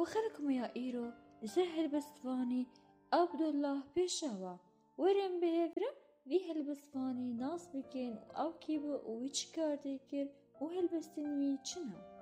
خەڵکم یا ئیرۆ لەسەر هەلبەستوانی عەبدوڵڵاه پێشاوە وەرن بهێڤرە vî helbestvanî nas bikin û ew kî bû û wî çi kar tê kir û helbestên wî çi ne.